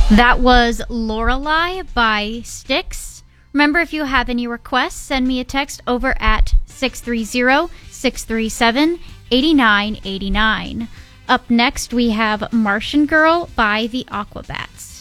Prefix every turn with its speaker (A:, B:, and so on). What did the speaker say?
A: That was Lorelei by Styx. Remember, if you have any requests, send me a text over at 630-637-8989. Up next, we have Martian Girl by the Aquabats.